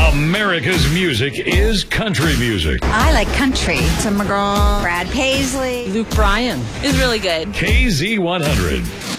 America's music is country music. I like country. Tim McGraw, Brad Paisley. Luke Bryan is really good. KZ100.